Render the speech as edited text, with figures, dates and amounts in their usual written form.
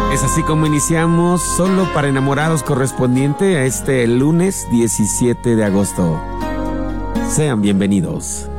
Es así como iniciamos Solo para Enamorados, correspondiente a este lunes 17 de agosto. Sean bienvenidos.